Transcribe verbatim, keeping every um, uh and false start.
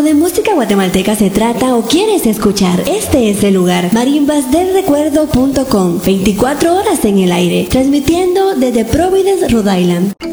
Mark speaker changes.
Speaker 1: de música guatemalteca se trata o quieres escuchar, este es el lugar. marimbas del recuerdo punto com, veinticuatro horas en el aire, transmitiendo desde Providence, Rhode Island.